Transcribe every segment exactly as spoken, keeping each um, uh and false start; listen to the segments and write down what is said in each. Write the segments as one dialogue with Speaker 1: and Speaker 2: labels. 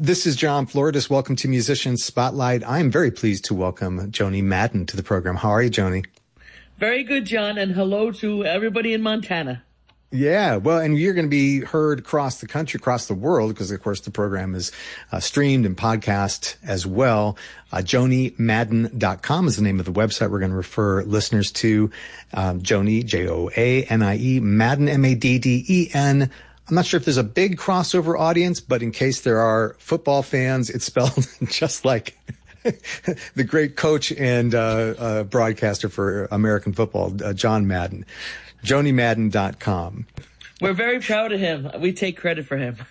Speaker 1: This is John Floridas. Welcome to Musicians Spotlight. I'm very pleased to welcome Joni Madden to the program. How are you, Joni?
Speaker 2: Very good, John, and hello to everybody in Montana.
Speaker 1: Yeah, well, and you're going to be heard across the country, across the world, because, of course, the program is uh, streamed and podcast as well. Uh, Joni Madden dot com is the name of the website we're going to refer listeners to. Um, Joni, J O A N I E, Madden, M A D D E N. I'm not sure if there's a big crossover audience, but in case there are football fans, it's spelled just like the great coach and uh, uh, broadcaster for American football, uh, John Madden. Joni Madden dot com.
Speaker 2: We're very proud of him. We take credit for him.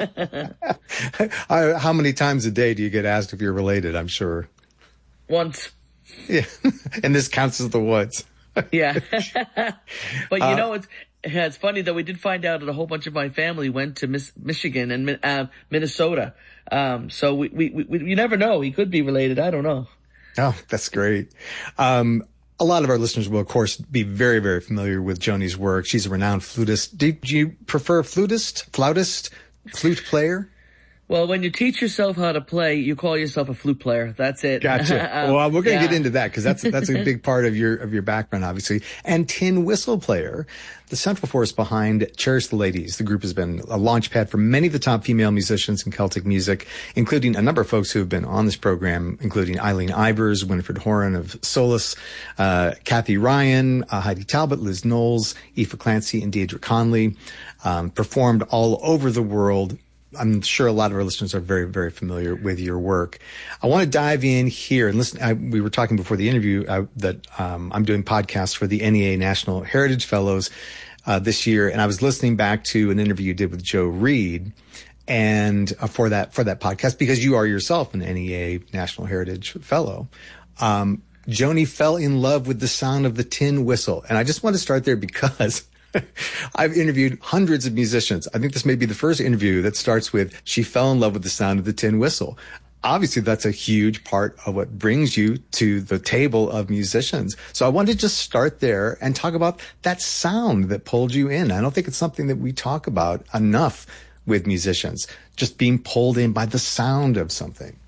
Speaker 1: How many times a day do you get asked if you're related? I'm sure.
Speaker 2: Once.
Speaker 1: Yeah. And this counts as the woods.
Speaker 2: Yeah. But you
Speaker 1: uh,
Speaker 2: know, it's, it's funny that we did find out that a whole bunch of my family went to Miss, Michigan and uh, Minnesota. Um, so we, we, we, you never know. He could be related. I don't know.
Speaker 1: Oh, that's great. Um, A lot of our listeners will, of course, be very, very familiar with Joni's work. She's a renowned flutist. Do you prefer flutist, flautist, flute player?
Speaker 2: Well, when you teach yourself how to play, you call yourself a flute player. That's it.
Speaker 1: Gotcha.
Speaker 2: um,
Speaker 1: well, we're going to
Speaker 2: yeah.
Speaker 1: get into that because that's that's a big part of your of your background, obviously. And tin whistle player, the central force behind Cherish the Ladies. The group has been a launch pad for many of the top female musicians in Celtic music, including a number of folks who have been on this program, including Eileen Ivers, Winifred Horan of Solus, uh, Kathy Ryan, uh, Heidi Talbot, Liz Knowles, Aoife Clancy, and Deirdre Conley, um, performed all over the world. I'm sure a lot of our listeners are very, very familiar with your work. I want to dive in here and listen. I, we were talking before the interview uh, that um, I'm doing podcasts for the N E A National Heritage Fellows uh, this year, and I was listening back to an interview you did with Joe Reed, and uh, for that for that podcast because you are yourself an N E A National Heritage Fellow. Um, Joni fell in love with the sound of the tin whistle, and I just want to start there because I've interviewed hundreds of musicians. I think this may be the first interview that starts with, she fell in love with the sound of the tin whistle. Obviously, that's a huge part of what brings you to the table of musicians. So I wanted to just start there and talk about that sound that pulled you in. I don't think it's something that we talk about enough with musicians, just being pulled in by the sound of something.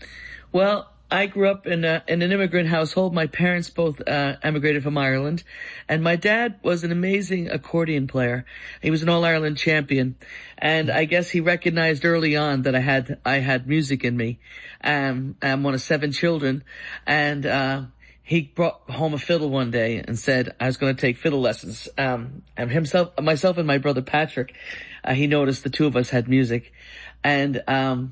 Speaker 2: Well, I grew up in, a, in an immigrant household. My parents both uh, emigrated from Ireland, and my dad was an amazing accordion player. He was an All-Ireland champion, and I guess he recognized early on that I had I had music in me. Um, I'm one of seven children, and uh, he brought home a fiddle one day and said I was going to take fiddle lessons. Um, and himself, myself, and my brother Patrick, uh, he noticed the two of us had music, and um,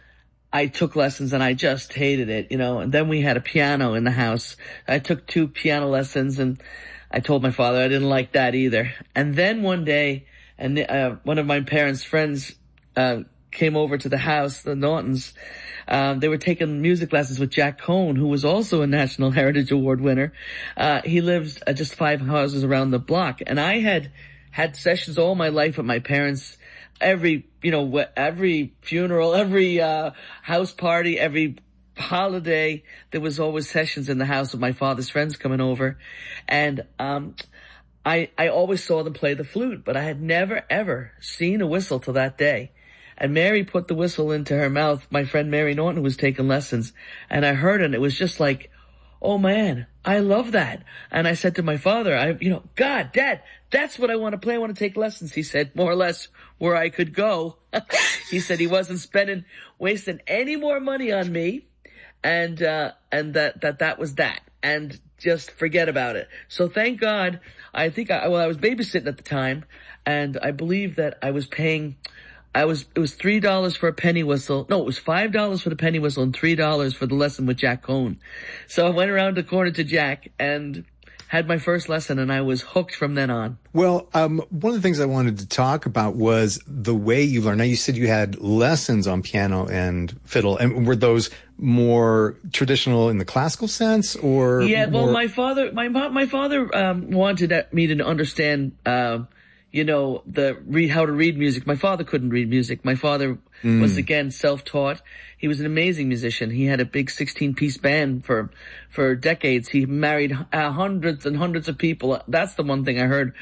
Speaker 2: I took lessons and I just hated it, you know, and then we had a piano in the house. I took two piano lessons and I told my father I didn't like that either. And then one day, and uh, one of my parents' friends uh, came over to the house, the Nortons. Um, they were taking music lessons with Jack Cohn, who was also a National Heritage Award winner. Uh, he lives uh, just five houses around the block. And I had had sessions all my life with my parents. Every, you know, every funeral, every, uh, house party, every holiday, there was always sessions in the house with my father's friends coming over. And, um, I, I always saw them play the flute, but I had never ever seen a whistle till that day. And Mary put the whistle into her mouth, my friend Mary Norton, who was taking lessons, and I heard it, and it was just like, oh man, I love that. And I said to my father, I, you know, God, Dad, that's what I want to play. I want to take lessons. He said, more or less where I could go. He said he wasn't spending, wasting any more money on me. And, uh, and that, that, that was that. And just forget about it. So thank God, I think I, well, I was babysitting at the time, and I believe that I was paying, I was, it was three dollars for a penny whistle. No, it was five dollars for the penny whistle and three dollars for the lesson with Jack Cohn. So I went around the corner to Jack and had my first lesson, and I was hooked from then on.
Speaker 1: Well, um, one of the things I wanted to talk about was the way you learned. Now, you said you had lessons on piano and fiddle, and were those more traditional in the classical sense, or?
Speaker 2: Yeah, well,
Speaker 1: more...
Speaker 2: my father, my my father um, wanted me to understand, uh, you know, the read how to read music. My father couldn't read music. My father mm. was again self-taught. He was an amazing musician. He had a big sixteen-piece band for for decades. He married uh, hundreds and hundreds of people. That's the one thing I heard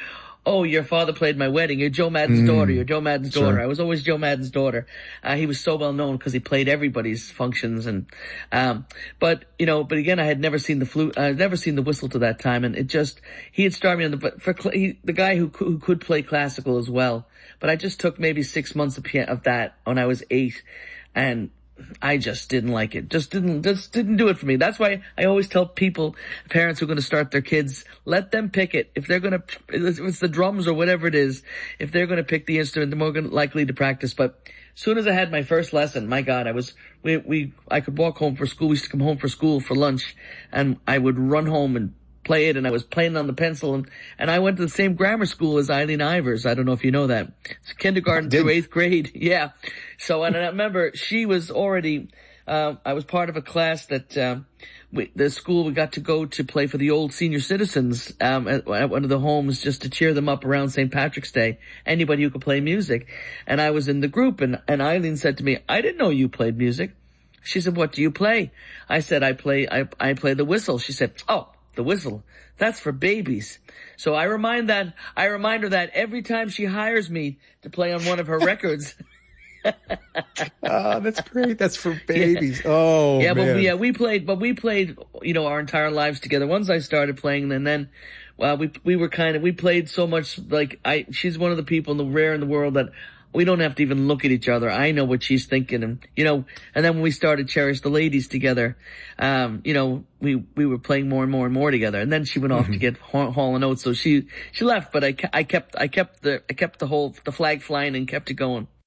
Speaker 2: oh, your father played my wedding. You're Joe Madden's mm. daughter. You're Joe Madden's
Speaker 1: Sure.
Speaker 2: daughter. I was always Joe Madden's daughter. Uh, he was so well known because he played everybody's functions. And, um, but, you know, but again, I had never seen the flute, I had never seen the whistle to that time. And it just, he had started me on the, but for, he, the guy who, who could play classical as well. But I just took maybe six months of, piano, of that when I was eight. And I just didn't like it. Just didn't, just didn't do it for me. That's why I always tell people, parents who are going to start their kids, let them pick it. If they're going to, if it's the drums or whatever it is, if they're going to pick the instrument, they're more gonna, likely to practice. But as soon as I had my first lesson, my God, I was, we, we, I could walk home for school. We used to come home for school for lunch, and I would run home and play it, and I was playing on the pencil, and, and I went to the same grammar school as Eileen Ivers. I don't know if you know that. It's kindergarten through eighth grade. Yeah. So, and I remember she was already, uh, I was part of a class that, um, we, the school, we got to go to play for the old senior citizens, um, at, at one of the homes just to cheer them up around Saint Patrick's Day. Anybody who could play music. And I was in the group, and, and Eileen said to me, I didn't know you played music. She said, what do you play? I said, I play, I, I play the whistle. She said, oh, the whistle. That's for babies. So I remind that, I remind her that every time she hires me to play on one of her records.
Speaker 1: Oh, that's great. That's for babies. Yeah. Oh,
Speaker 2: yeah,
Speaker 1: man.
Speaker 2: but we, yeah, we played, but we played, you know, our entire lives together. Once I started playing, and then, well, we, we were kind of, we played so much, like, I, she's one of the people in the rare in the world that we don't have to even look at each other. I know what she's thinking. And, you know, and then when we started Cherish the Ladies together, um, you know, we, we were playing more and more and more together. And then she went off mm-hmm. to get Hall and Oates. So she, she left, but I, I kept, I kept the, I kept the whole, the flag flying and kept it going.